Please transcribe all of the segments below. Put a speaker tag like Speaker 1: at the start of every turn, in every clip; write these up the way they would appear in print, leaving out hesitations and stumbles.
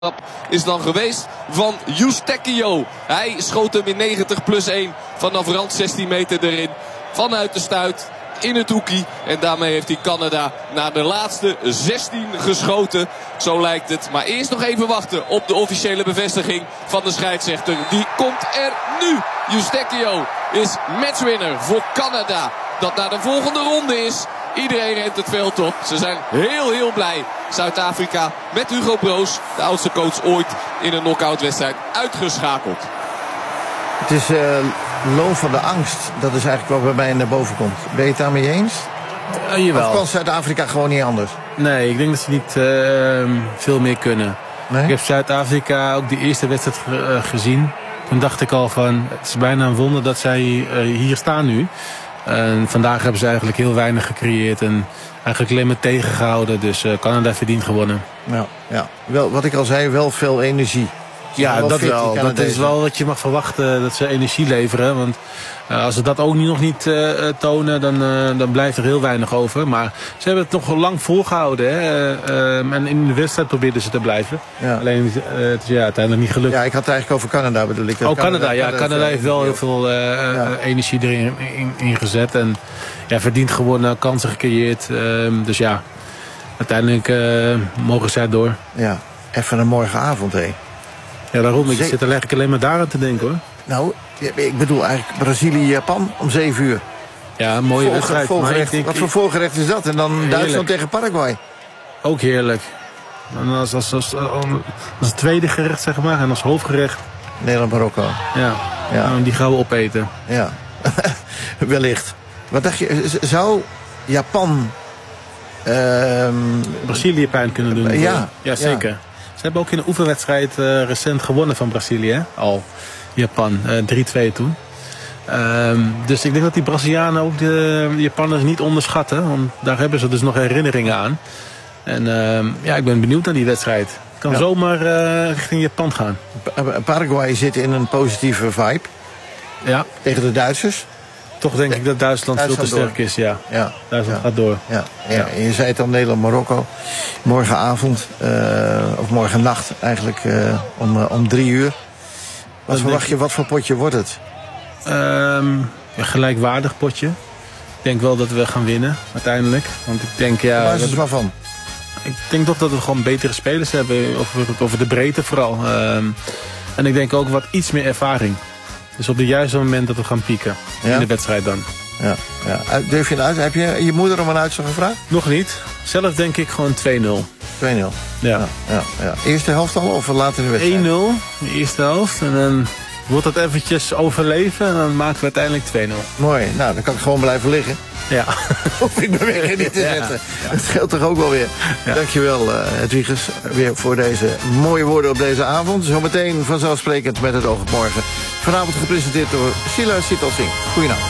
Speaker 1: is dan geweest van Eustachio. Hij schoot hem in 90+1 vanaf rand 16 meter erin. Vanuit de stuit in het hoekie. En daarmee heeft hij Canada naar de laatste 16 geschoten. Zo lijkt het. Maar eerst nog even wachten op de officiële bevestiging van de scheidsrechter. Die komt er nu. Eustachio is matchwinner voor Canada. Dat naar de volgende ronde is. Iedereen rent het veld op. Ze zijn heel blij. Zuid-Afrika met Hugo Broos, de oudste coach ooit in een knock-out wedstrijd, uitgeschakeld.
Speaker 2: Het is loon van de angst. Dat is eigenlijk wat bij mij naar boven komt. Ben je het daarmee eens?
Speaker 3: Jawel.
Speaker 2: Of kan Zuid-Afrika gewoon niet anders?
Speaker 3: Nee, ik denk dat ze niet veel meer kunnen.
Speaker 2: Nee?
Speaker 3: Ik heb Zuid-Afrika ook die eerste wedstrijd gezien. Toen dacht ik al van, het is bijna een wonder dat zij hier staan nu. En vandaag hebben ze eigenlijk heel weinig gecreëerd en eigenlijk alleen maar tegengehouden. Dus Canada verdient gewonnen.
Speaker 2: Ja. Wel, wat ik al zei, wel veel energie.
Speaker 3: Ja, dat wel. Dat is wel wat je mag verwachten, dat ze energie leveren. Want als ze dat ook nog niet tonen, dan blijft er heel weinig over. Maar ze hebben het nog lang volgehouden. Hè? En in de wedstrijd probeerden ze te blijven. Ja. Alleen het is uiteindelijk niet gelukt.
Speaker 2: Ja, ik had het eigenlijk over Canada bedoel ik.
Speaker 3: Canada heeft wel heel veel energie erin ingezet. En verdient gewonnen, kansen gecreëerd. Dus ja, uiteindelijk mogen zij door.
Speaker 2: Ja, even een morgenavond, hé.
Speaker 3: Ja, daarom. Ik zit er eigenlijk alleen maar daar aan te denken, hoor.
Speaker 2: Nou, ik bedoel eigenlijk Brazilië-Japan om 7 uur.
Speaker 3: Ja, een mooie wedstrijd.
Speaker 2: Wat voor voorgerecht is dat? En dan heerlijk. Duitsland tegen Paraguay.
Speaker 3: Ook heerlijk. En als tweede gerecht, zeg maar. En als hoofdgerecht
Speaker 2: Nederland-Marokko.
Speaker 3: Ja. Nou, die gaan we opeten.
Speaker 2: Ja, wellicht. Wat dacht je, zou Japan
Speaker 3: Brazilië pijn kunnen doen?
Speaker 2: Ja,
Speaker 3: zeker. Ja. Ze hebben ook in een oefenwedstrijd recent gewonnen van Brazilië, hè? Al. Japan, 3-2 toen. Dus ik denk dat die Brazilianen ook de Japanners niet onderschatten. Want daar hebben ze dus nog herinneringen aan. En ik ben benieuwd naar die wedstrijd. Het kan zomaar richting Japan gaan.
Speaker 2: Paraguay zit in een positieve vibe.
Speaker 3: Ja.
Speaker 2: Tegen de Duitsers.
Speaker 3: Toch denk ik dat Duitsland veel te sterk is, ja. Duitsland gaat door.
Speaker 2: Ja. Je zei het al, Nederland-Marokko. Morgenavond, of morgennacht eigenlijk, om 3 uur. Wat verwacht je, wat voor potje wordt het?
Speaker 3: Gelijkwaardig potje. Ik denk wel dat we gaan winnen, uiteindelijk. Want ik denk,
Speaker 2: waar is het waarvan?
Speaker 3: Ik denk toch dat we gewoon betere spelers hebben, over de breedte vooral. En ik denk ook wat iets meer ervaring. Dus op het juiste moment dat we gaan pieken in de wedstrijd dan.
Speaker 2: Ja. Durf je uit? Heb je je moeder om een uitslag gevraagd?
Speaker 3: Nog niet. Zelf denk ik gewoon 2-0.
Speaker 2: 2-0? Ja. Eerste helft al of later in de wedstrijd?
Speaker 3: 1-0, de eerste helft. En dan wordt het eventjes overleven en dan maken we uiteindelijk 2-0.
Speaker 2: Mooi. Nou, dan kan ik gewoon blijven liggen.
Speaker 3: Ja.
Speaker 2: Hoef ik me weer niet te zetten. Het scheelt toch ook wel weer. Ja. Dankjewel, Hedwiges, weer voor deze mooie woorden op deze avond. Zometeen vanzelfsprekend met het oog op morgen. Vanavond gepresenteerd door Sheila Sital-Singh. Goedenavond.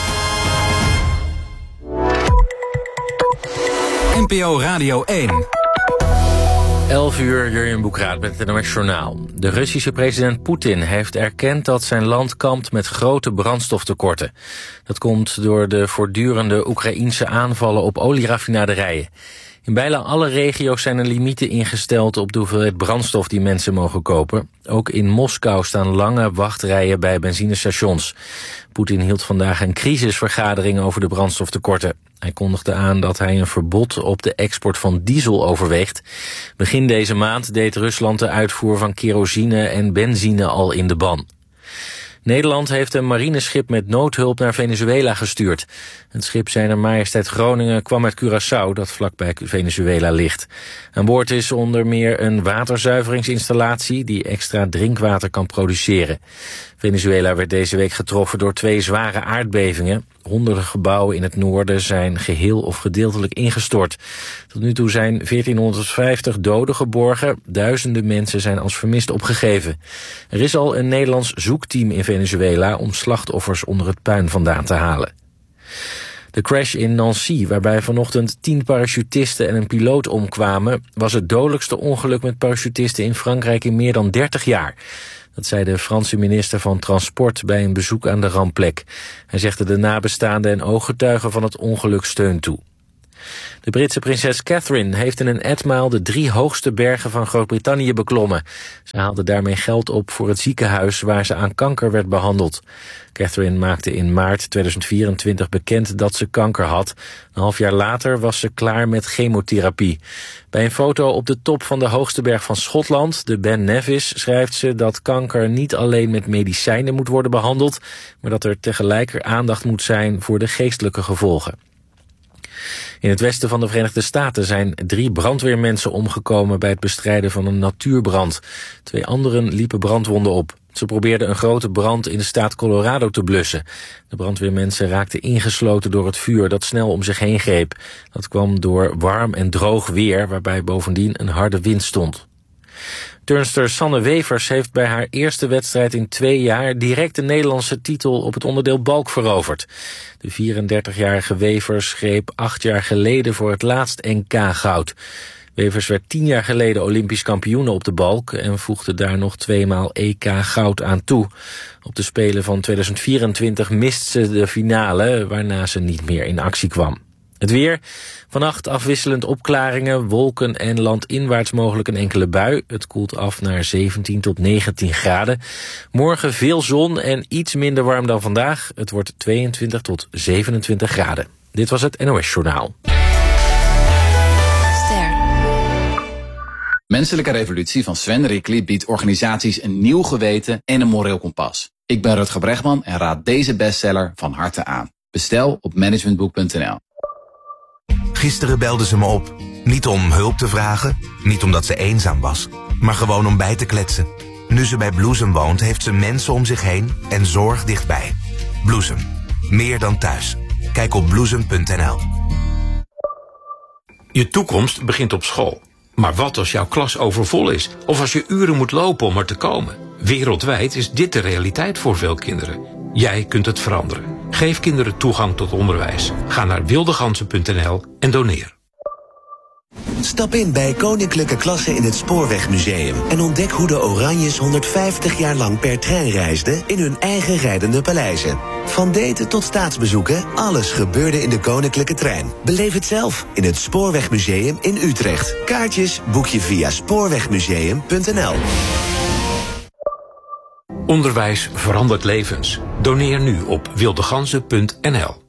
Speaker 4: NPO Radio 1.
Speaker 5: 11 uur, Jurjen Boekraat met het NOS Journaal. De Russische president Poetin heeft erkend dat zijn land kampt met grote brandstoftekorten. Dat komt door de voortdurende Oekraïense aanvallen op olieraffinaderijen. In bijna alle regio's zijn er limieten ingesteld op de hoeveelheid brandstof die mensen mogen kopen. Ook in Moskou staan lange wachtrijen bij benzinestations. Poetin hield vandaag een crisisvergadering over de brandstoftekorten. Hij kondigde aan dat hij een verbod op de export van diesel overweegt. Begin deze maand deed Rusland de uitvoer van kerosine en benzine al in de ban. Nederland heeft een marineschip met noodhulp naar Venezuela gestuurd. Het schip Zijner Majesteit Groningen kwam uit Curaçao, dat vlakbij Venezuela ligt. Aan boord is onder meer een waterzuiveringsinstallatie die extra drinkwater kan produceren. Venezuela werd deze week getroffen door 2 zware aardbevingen. Honderden gebouwen in het noorden zijn geheel of gedeeltelijk ingestort. Tot nu toe zijn 1450 doden geborgen. Duizenden mensen zijn als vermist opgegeven. Er is al een Nederlands zoekteam in Venezuela om slachtoffers onder het puin vandaan te halen. De crash in Nancy, waarbij vanochtend 10 parachutisten en een piloot omkwamen, was het dodelijkste ongeluk met parachutisten in Frankrijk in meer dan 30 jaar. Dat zei de Franse minister van Transport bij een bezoek aan de rampplek. Hij zegde de nabestaanden en ooggetuigen van het ongeluk steun toe. De Britse prinses Catherine heeft in een etmaal de 3 hoogste bergen van Groot-Brittannië beklommen. Ze haalde daarmee geld op voor het ziekenhuis waar ze aan kanker werd behandeld. Catherine maakte in maart 2024 bekend dat ze kanker had. Een half jaar later was ze klaar met chemotherapie. Bij een foto op de top van de hoogste berg van Schotland, de Ben Nevis, schrijft ze dat kanker niet alleen met medicijnen moet worden behandeld, maar dat er tegelijk aandacht moet zijn voor de geestelijke gevolgen. In het westen van de Verenigde Staten zijn 3 brandweermensen omgekomen bij het bestrijden van een natuurbrand. 2 anderen liepen brandwonden op. Ze probeerden een grote brand in de staat Colorado te blussen. De brandweermensen raakten ingesloten door het vuur dat snel om zich heen greep. Dat kwam door warm en droog weer, waarbij bovendien een harde wind stond. Turnster Sanne Wevers heeft bij haar eerste wedstrijd in 2 jaar direct de Nederlandse titel op het onderdeel balk veroverd. De 34-jarige Wevers greep 8 jaar geleden voor het laatst NK-goud. Wevers werd 10 jaar geleden Olympisch kampioene op de balk en voegde daar nog 2 maal EK-goud aan toe. Op de Spelen van 2024 mist ze de finale, waarna ze niet meer in actie kwam. Het weer. Vannacht afwisselend opklaringen, wolken en landinwaarts mogelijk een enkele bui. Het koelt af naar 17 tot 19 graden. Morgen veel zon en iets minder warm dan vandaag. Het wordt 22 tot 27 graden. Dit was het NOS Journaal.
Speaker 6: Menselijke Revolutie van Sven Rickly biedt organisaties een nieuw geweten en een moreel kompas. Ik ben Rutger Bregman en raad deze bestseller van harte aan. Bestel op managementboek.nl.
Speaker 7: Gisteren belde ze me op. Niet om hulp te vragen, niet omdat ze eenzaam was, maar gewoon om bij te kletsen. Nu ze bij Bloesem woont, heeft ze mensen om zich heen en zorg dichtbij. Bloesem. Meer dan thuis. Kijk op bloesem.nl.
Speaker 8: Je toekomst begint op school. Maar wat als jouw klas overvol is? Of als je uren moet lopen om er te komen? Wereldwijd is dit de realiteit voor veel kinderen. Jij kunt het veranderen. Geef kinderen toegang tot onderwijs. Ga naar wildeganzen.nl en doneer.
Speaker 9: Stap in bij Koninklijke Klasse in het Spoorwegmuseum en ontdek hoe de Oranjes 150 jaar lang per trein reisden in hun eigen rijdende paleizen. Van daten tot staatsbezoeken, alles gebeurde in de Koninklijke Trein. Beleef het zelf in het Spoorwegmuseum in Utrecht. Kaartjes boek je via spoorwegmuseum.nl.
Speaker 8: Onderwijs verandert levens. Doneer nu op wildeganzen.nl.